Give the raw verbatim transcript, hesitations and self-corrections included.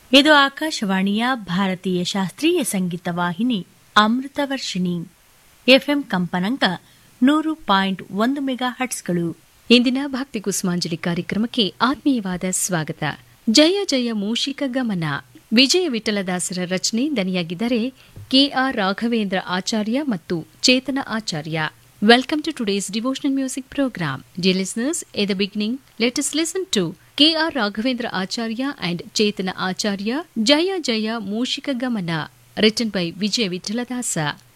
ಇದು ಆಕಾಶವಾಣಿಯ ಭಾರತೀಯ ಶಾಸ್ತ್ರೀಯ ಸಂಗೀತ ವಾಹಿನಿ ಅಮೃತವರ್ಷಿಣಿ ಎಫ್ಎಂ ಕಂಪನಾಂಕ ನೂರು ಪಾಯಿಂಟ್ ಒಂದು ಮೆಗಾ ಹಟ್ಸ್ಗಳು. ಇಂದಿನ ಭಕ್ತಿ ಕುಸುಮಾಂಜಲಿ ಕಾರ್ಯಕ್ರಮಕ್ಕೆ ಆತ್ಮೀಯವಾದ ಸ್ವಾಗತ. ಜಯ ಜಯ ಮೂಷಿಕ ಗಮನ ವಿಜಯ ವಿಠಲದಾಸರ ರಚನೆ. ದನಿಯಾಗಿದ್ದಾರೆ ಕೆಆರ್ ರಾಘವೇಂದ್ರ ಆಚಾರ್ಯ ಮತ್ತು ಚೇತನ ಆಚಾರ್ಯ. Welcome to today's devotional music program. Dear listeners, at the beginning, let us listen to K R Raghavendra Acharya and Chetana Acharya, Jaya Jaya Mooshika Gamana, written by Vijay Vithaladasa.